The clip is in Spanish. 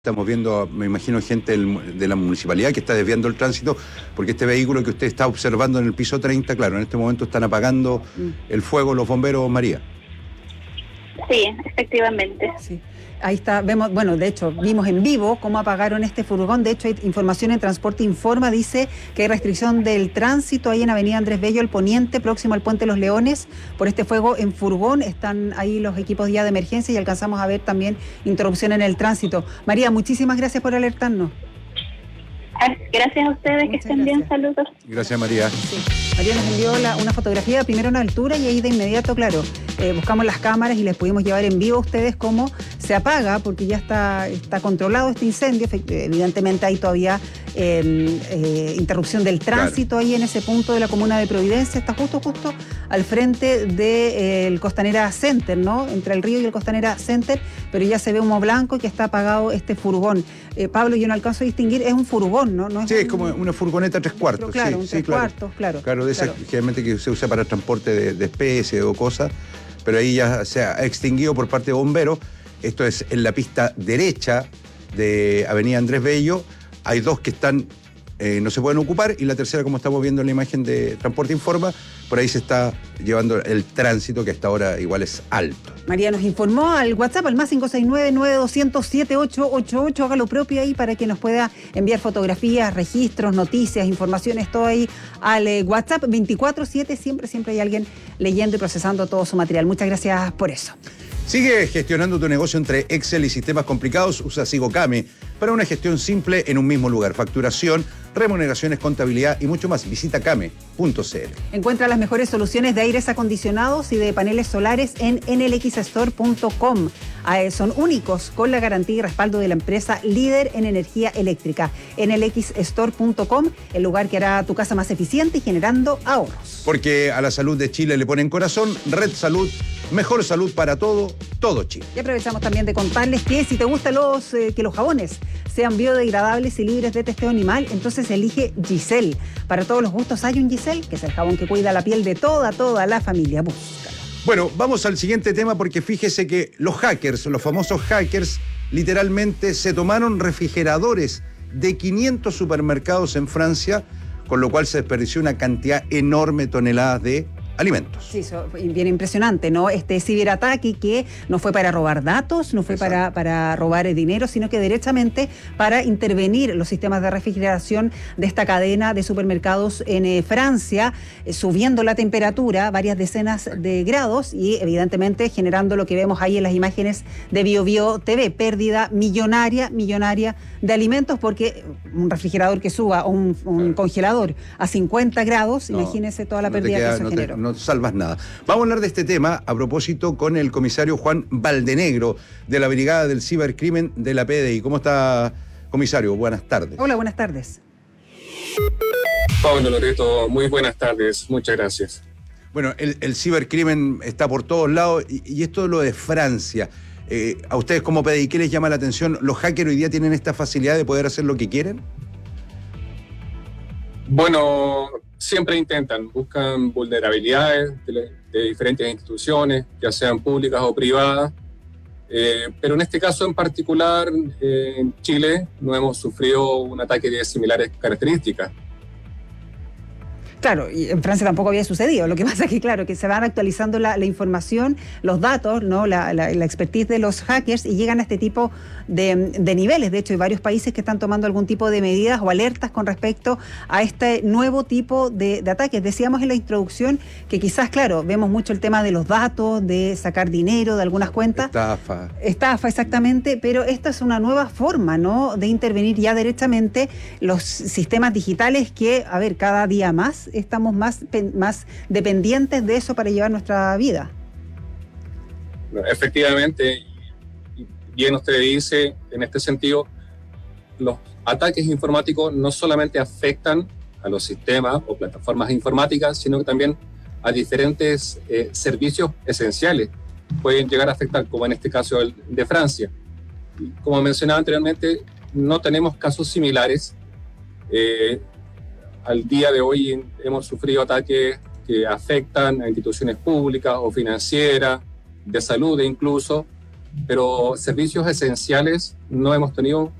Estamos viendo, me imagino, gente de la municipalidad que está desviando el tránsito, porque este vehículo que usted está observando en el piso 30, claro, en este momento están apagando el fuego los bomberos, María. Sí, efectivamente. Sí. Ahí está, vemos, bueno, de hecho, vimos en vivo cómo apagaron este furgón. De hecho, hay información en Transporte Informa, dice que hay restricción del tránsito ahí en Avenida Andrés Bello, el poniente, próximo al Puente Los Leones, por este fuego en furgón. Están ahí los equipos ya de emergencia y alcanzamos a ver también interrupción en el tránsito. María, muchísimas gracias por alertarnos. Gracias a ustedes, que estén bien, saludos. Gracias, María. Sí. María nos envió una fotografía primero en altura y ahí de inmediato, claro, buscamos las cámaras y les pudimos llevar en vivo a ustedes cómo se apaga, porque ya está controlado este incendio. Evidentemente hay todavía interrupción del tránsito, claro, ahí en ese punto de la comuna de Providencia. Está justo al frente del Costanera Center, ¿no? Entre el río y el Costanera Center, pero ya se ve humo blanco y que está apagado este furgón. Pablo, yo no alcanzo a distinguir, es un furgón, ¿no? No es es como una furgoneta 3/4. Claro, sí, un sí, 3/4, claro. Claro, de esa generalmente que se usa para transporte de especies o cosas, pero ahí ya se ha extinguido por parte de bomberos. Esto es en la pista derecha de Avenida Andrés Bello. Hay dos que están, no se pueden ocupar, y la tercera, como estamos viendo en la imagen de Transporte Informa, por ahí se está llevando el tránsito, que hasta ahora igual es alto. María nos informó al WhatsApp, al más 569-9200-7888. Haga lo propio ahí para que nos pueda enviar fotografías, registros, noticias, informaciones, todo ahí al WhatsApp 24/7. Siempre hay alguien leyendo y procesando todo su material. Muchas gracias por eso. Sigue gestionando tu negocio entre Excel y sistemas complicados. Usa Sigocame para una gestión simple en un mismo lugar. Facturación, remuneraciones, contabilidad y mucho más. Visita came.cl. Encuentra las mejores soluciones de aires acondicionados y de paneles solares en nlxstore.com. Son únicos, con la garantía y respaldo de la empresa líder en energía eléctrica. nlxstore.com, el lugar que hará tu casa más eficiente y generando ahorros. Porque a la salud de Chile le ponen corazón. Red Salud, mejor salud para todo Chile. Y aprovechamos también de contarles que si te gustan que los jabones sean biodegradables y libres de testeo animal, entonces elige Giselle. Para todos los gustos hay un Giselle, que es el jabón que cuida la piel de toda la familia. Búscalo. Bueno, vamos al siguiente tema, porque fíjese que los famosos hackers, literalmente se tomaron refrigeradores de 500 supermercados en Francia, con lo cual se desperdició una cantidad enorme de toneladas de alimentos. Sí, eso bien impresionante, ¿no? Este ciberataque que no fue para robar datos, no fue para robar dinero, sino que derechamente para intervenir los sistemas de refrigeración de esta cadena de supermercados en Francia, subiendo la temperatura varias decenas de grados y evidentemente generando lo que vemos ahí en las imágenes de BioBio TV, pérdida millonaria de alimentos, porque un refrigerador que suba o un congelador a 50 grados, imagínese toda la pérdida que eso generó. No salvas nada. Vamos a hablar de este tema a propósito con el comisario Juan Valdenegro, de la Brigada del Cibercrimen de la PDI. ¿Cómo está, comisario? Buenas tardes. Hola, buenas tardes. Pablo, Loreto, muy buenas tardes. Muchas gracias. Bueno, el cibercrimen está por todos lados y esto es lo de Francia. A ustedes como PDI, ¿qué les llama la atención? ¿Los hackers hoy día tienen esta facilidad de poder hacer lo que quieren? Bueno, siempre buscan vulnerabilidades de diferentes instituciones, ya sean públicas o privadas, pero en este caso en particular, en Chile, no hemos sufrido un ataque de similares características. Claro, y en Francia tampoco había sucedido. Lo que pasa es que, claro, que se van actualizando la información, los datos, ¿no? La expertise de los hackers, y llegan a este tipo de niveles. De hecho, hay varios países que están tomando algún tipo de medidas o alertas con respecto a este nuevo tipo de ataques. Decíamos en la introducción que quizás, claro, vemos mucho el tema de los datos, de sacar dinero de algunas cuentas. Estafa, exactamente, pero esta es una nueva forma, ¿no?, de intervenir ya derechamente los sistemas digitales que, a ver, cada día más estamos más dependientes de eso para llevar nuestra vida. Efectivamente, bien usted dice, en este sentido, los ataques informáticos no solamente afectan a los sistemas o plataformas informáticas, sino que también a diferentes servicios esenciales. Pueden llegar a afectar, como en este caso el de Francia. Como mencionaba anteriormente, no tenemos casos similares. Al día de hoy hemos sufrido ataques que afectan a instituciones públicas o financieras, de salud incluso, pero servicios esenciales no hemos tenido